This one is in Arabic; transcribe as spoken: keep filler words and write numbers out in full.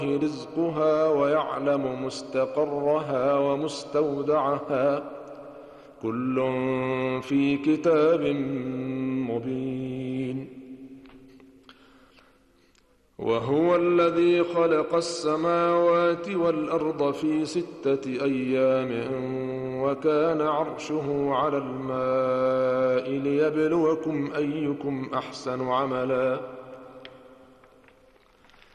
رزقها ويعلم مستقرها ومستودعها كل في كتاب مبين. وهو الذي خلق السماوات والأرض في ستة أيام وكان عرشه على الماء ليبلوكم أيكم أحسن عملا